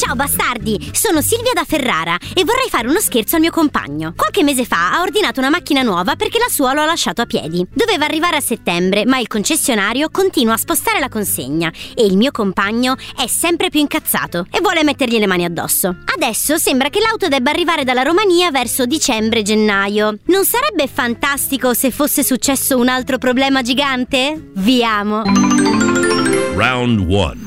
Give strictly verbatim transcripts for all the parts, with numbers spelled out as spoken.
Ciao bastardi, sono Silvia da Ferrara e vorrei fare uno scherzo al mio compagno. Qualche mese fa ha ordinato una macchina nuova perché la sua l'ho lasciato a piedi. Doveva arrivare a settembre, ma il concessionario continua a spostare la consegna e il mio compagno è sempre più incazzato e vuole mettergli le mani addosso. Adesso sembra che l'auto debba arrivare dalla Romania verso dicembre-gennaio. Non sarebbe fantastico se fosse successo un altro problema gigante? Vi amo. Round one.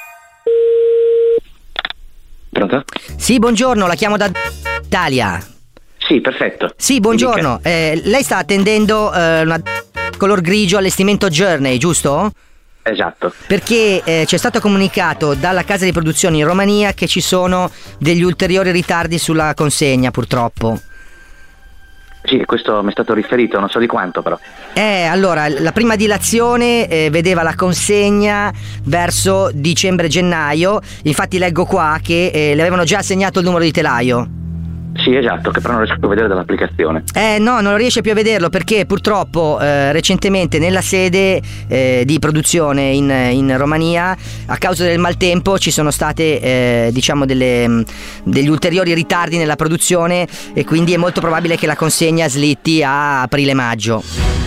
Pronto? Sì, buongiorno, la chiamo da Italia. Sì, perfetto. Sì, buongiorno. Eh, lei sta attendendo eh, una color grigio allestimento Journey, giusto? Esatto. Perché eh, ci è stato comunicato dalla casa di produzione in Romania che ci sono degli ulteriori ritardi sulla consegna, purtroppo. Sì, questo mi è stato riferito, non so di quanto però. Eh, allora, la prima dilazione eh, vedeva la consegna verso dicembre-gennaio. Infatti leggo qua che eh, le avevano già assegnato il numero di telaio. Sì, esatto, che però non riesco più a vedere dall'applicazione. Eh no, non riesce più a vederlo perché purtroppo eh, recentemente nella sede eh, di produzione in, in Romania, a causa del maltempo, ci sono state eh, diciamo delle, degli ulteriori ritardi nella produzione e quindi è molto probabile che la consegna slitti a aprile-maggio.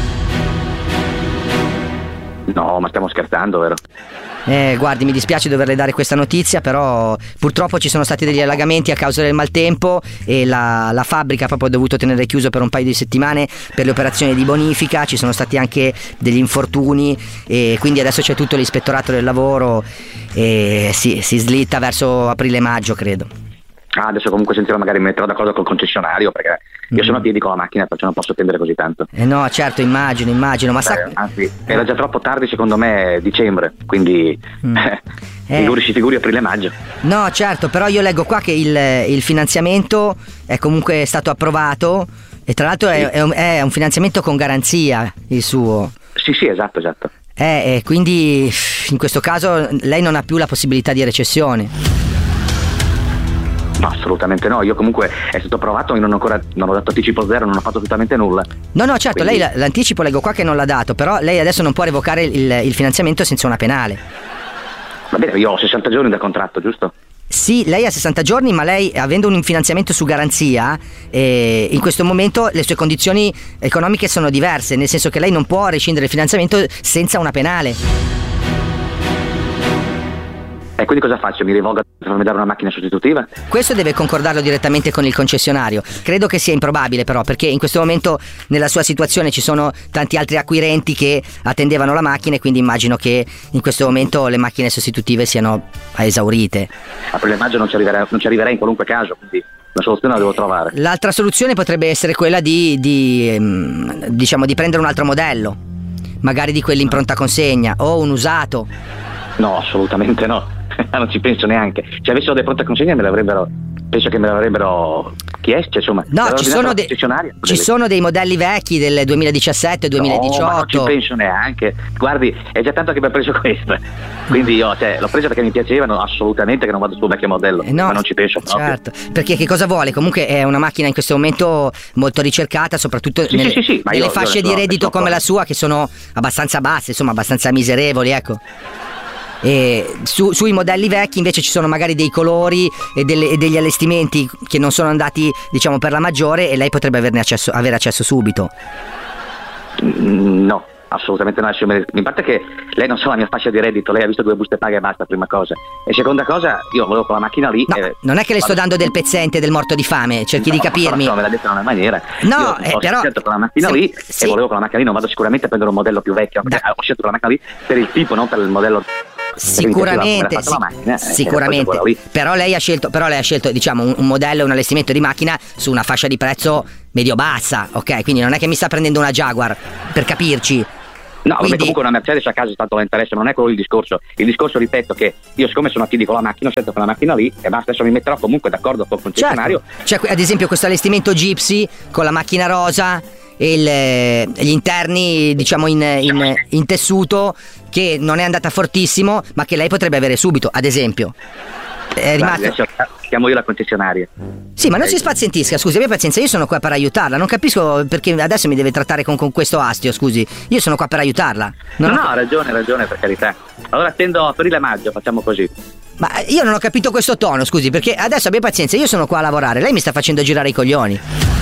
No, ma stiamo scherzando, vero? Eh, guardi, mi dispiace doverle dare questa notizia, però purtroppo ci sono stati degli allagamenti a causa del maltempo e la, la fabbrica ha proprio dovuto tenere chiuso per un paio di settimane per le operazioni di bonifica. Ci sono stati anche degli infortuni e quindi adesso c'è tutto l'ispettorato del lavoro e si, si slitta verso aprile-maggio, credo. Ah, adesso comunque sentirò, magari mi metterò d'accordo col concessionario perché io sono a piedi con la macchina, perciò non posso attendere così tanto. Eh no, certo, immagino, immagino, ma Beh, sa... anzi, era già troppo tardi secondo me dicembre, quindi Mm. eh, Eh. figuri si figuri aprile-maggio. No, certo, però io leggo qua che il, il finanziamento è comunque stato approvato e tra l'altro è, è, un, è un finanziamento con garanzia il suo. Sì, sì, esatto, esatto. Eh, e quindi in questo caso lei non ha più la possibilità di recessione. No, assolutamente no, io comunque è stato approvato, io non ho ancora non ho dato anticipo zero, non ho fatto assolutamente nulla. No, no, certo, Quindi... lei l'anticipo leggo qua che non l'ha dato, però lei adesso non può revocare il, il finanziamento senza una penale. Va bene, io ho sessanta giorni da contratto, giusto? Sì, lei ha sessanta giorni, ma lei, avendo un finanziamento su garanzia, eh, in questo momento le sue condizioni economiche sono diverse, nel senso che lei non può rescindere il finanziamento senza una penale. E quindi cosa faccio? Mi rivolgo a farmi dare una macchina sostitutiva? Questo deve concordarlo direttamente con il concessionario. Credo che sia improbabile però, perché in questo momento nella sua situazione ci sono tanti altri acquirenti che attendevano la macchina e quindi immagino che in questo momento le macchine sostitutive siano esaurite. Aprile-maggio non ci arriverei, non ci arriverei in qualunque caso, quindi la soluzione la devo trovare. L'altra soluzione potrebbe essere quella di, di ehm, diciamo di prendere un altro modello, magari di quelli in pronta consegna o un usato. No, assolutamente no. Non ci penso neanche. Se avessero delle pronte consegne me l'avrebbero, penso che me l'avrebbero chiesto, insomma. No, ci sono, de- ci sono dei modelli vecchi del duemiladiciassette duemiladiciotto. No, ma non ci penso neanche. Guardi, è già tanto che mi ha preso questo. Quindi io, cioè, l'ho preso perché mi piacevano, assolutamente che non vado sul vecchio modello. Eh no, ma non ci penso proprio. Certo, perché che cosa vuole? Comunque è una macchina in questo momento molto ricercata, soprattutto Sì, nelle, sì, sì, sì, ma nelle io- fasce io di no, reddito sto come qua. la sua, che sono abbastanza basse, insomma abbastanza miserevoli, ecco. E su, sui modelli vecchi invece ci sono magari dei colori e, delle, e degli allestimenti che non sono andati, diciamo, per la maggiore, e lei potrebbe averne accesso, avere accesso subito. Mm, No, assolutamente no. adesso mi- In parte che lei non sa la mia fascia di reddito, lei ha visto due buste paga e basta, prima cosa. E seconda cosa, io volevo con la macchina lì. No, eh, non è che le sto dando del pezzente del morto di fame, cerchi di no, capirmi. No, me l'ha detto in una maniera. No, io eh, ho però- scelto con la macchina sì, lì sì. e volevo con la macchina lì, non vado sicuramente a prendere un modello più vecchio, perché Da- ho scelto con la macchina lì per il tipo, non per il modello. Sicuramente, Perché mi piaceva come era fatta la macchina, eh, sicuramente. e poi quello lì. Però lei ha scelto, però lei ha scelto, diciamo, un, un modello, un allestimento di macchina su una fascia di prezzo medio-bassa, ok? Quindi non è che mi sta prendendo una Jaguar, per capirci. No, vabbè, Quindi- comunque una Mercedes a casa tanto la interessa, non è quello il discorso. Il discorso, ripeto, che io siccome sono a piedi con la macchina, ho scelto con la macchina lì e basta, adesso mi metterò comunque d'accordo col concessionario. Certo. C'è ad esempio questo allestimento Gypsy con la macchina rosa e il- gli interni, diciamo, in, in- in tessuto, che non è andata fortissimo, ma che lei potrebbe avere subito, ad esempio. È Guardi, rimasto... adesso chiamo io la concessionaria. Sì, ma non si spazientisca, scusi, abbia pazienza, io sono qua per aiutarla, non capisco perché adesso mi deve trattare con, con questo astio, scusi. Io sono qua per aiutarla. No, Non no, ho- ha ragione, ha ragione, per carità. Allora attendo aprile-maggio, facciamo così. Ma io non ho capito questo tono, scusi, perché adesso abbia pazienza, io sono qua a lavorare, lei mi sta facendo girare i coglioni.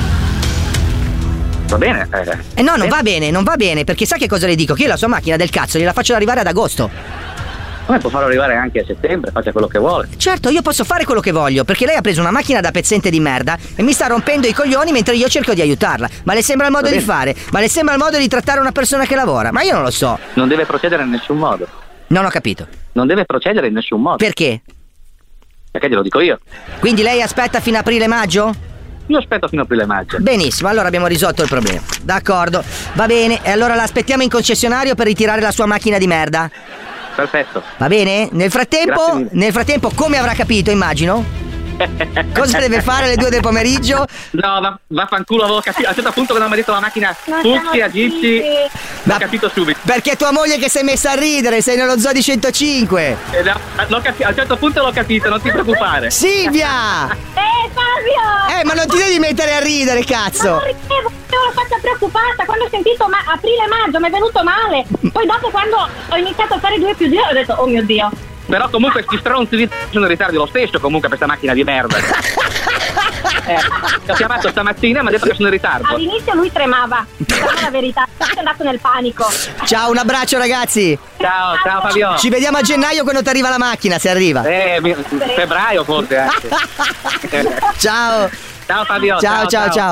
Va bene? Eh, eh no, non va bene, non va bene, perché sa che cosa le dico? Che io la sua macchina del cazzo gliela faccio arrivare ad agosto. Come può farlo arrivare anche a settembre, faccia quello che vuole. Certo, io posso fare quello che voglio, perché lei ha preso una macchina da pezzente di merda e mi sta rompendo i coglioni mentre io cerco di aiutarla. Ma le sembra il modo di fare? Ma le sembra il modo di trattare una persona che lavora? Ma io non lo so. Non deve procedere in nessun modo. Non ho capito. Non deve procedere in nessun modo. Perché? Perché glielo dico io. Quindi lei aspetta fino a aprile-maggio? Io aspetto fino a aprile-maggio. Benissimo, allora abbiamo risolto il problema. D'accordo, va bene, e allora l'aspettiamo in concessionario per ritirare la sua macchina di merda. Perfetto. Va bene? Nel frattempo, nel frattempo, come avrà capito, immagino? Cosa deve fare alle due del pomeriggio? No, va, vaffanculo, avevo capito. A un certo punto quando mi ha detto la macchina fucsia, gypsy, l'ho capito subito. Perché tua moglie che si è messa a ridere, sei nello zoo di centocinque. Eh, no, l'ho capi- a un certo punto l'ho capito, non ti preoccupare. Silvia! Eh Fabio! Eh, ma non ti devi mettere a ridere, cazzo! Ma non ridevo, avevo la faccia preoccupata quando ho sentito ma aprile-maggio, mi è venuto male. Poi dopo quando ho iniziato a fare due più due ho detto oh mio Dio. Però comunque sti stronzi sono in ritardo lo stesso comunque per questa macchina di merda. eh, ho chiamato stamattina e mi ha detto che sono in ritardo. All'inizio lui tremava, diciamo la verità, è andato nel panico. Ciao, un abbraccio ragazzi. Ciao, ciao Fabio. Ci vediamo a gennaio quando ti arriva la macchina, se arriva. Eh, mi- febbraio forse anche. Ciao. Ciao Fabio. Ciao, ciao, ciao. ciao.